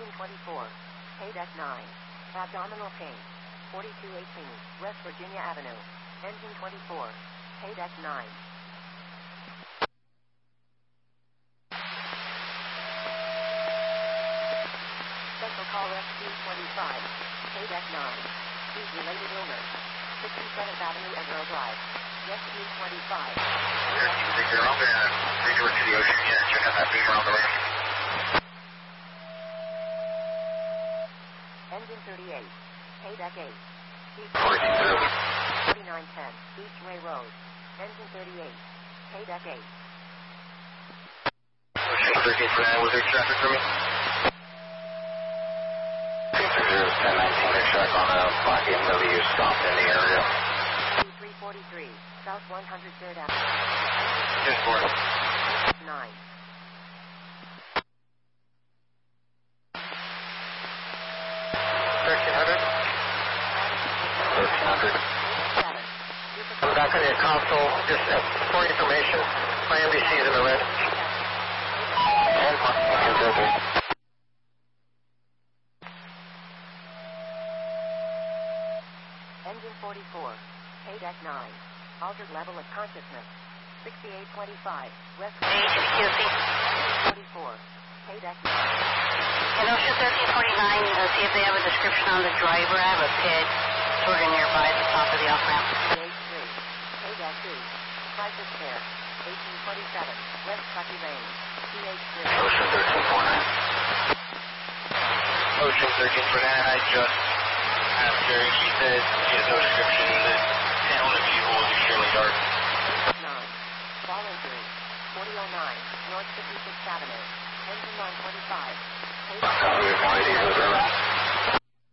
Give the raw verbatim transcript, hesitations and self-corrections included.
Engine twenty-four. K nine. Abdominal pain. forty-two eighteen. West Virginia Avenue. Engine twenty-four. K nine. Special call rescue twenty-five. K nine. Speed-related illness. sixty-seventh Avenue and Earl Drive. Rescue twenty-five. You're on there. Take over to the ocean. Yeah, check out that beamer on the left. Engine thirty-eight. K eight. Speed forty-nine ten. Beach Way Road. Engine thirty-eight. K eight. Ocean thirteen for nine. Was there traffic for me? ten nineteen, they're shut on a black B M W stopped in the area. three forty-three. South one hundred third Avenue. Just for nine. thirteen hundred? thirteen hundred. I'm back on your console, just uh, for information. My M D C is in the red. And my Engine forty-four. K nine. Altered level of consciousness. sixty-eight twenty-five. West forty-four. K nine. And Ocean thirteen forty-nine, uh, see if they have a description on the driver. I have a pig sort of nearby at the top of the off-ramp. K three. K two. Crisis care. eighteen twenty-seven. West Truckee Lane. T H three. Ocean thirteen forty-nine. Ocean thirteen forty-nine, I just asked her. She said she has no description. The panel of the vehicle was extremely dark. nine. Fall injury. forty oh nine. North fifty-sixth Avenue. Engine nine twenty-five.